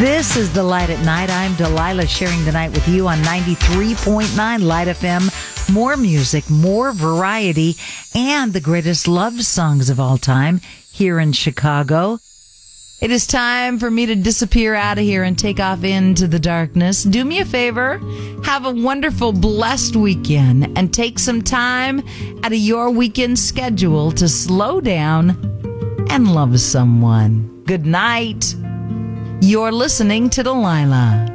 This is The Light at Night. I'm Delilah, sharing the night with you on 93.9 Light FM. More music, more variety, and the greatest love songs of all time here in Chicago. It is time for me to disappear out of here and take off into the darkness. Do me a favor, have a wonderful, blessed weekend, and take some time out of your weekend schedule to slow down and love someone. Good night. You're listening to Delilah.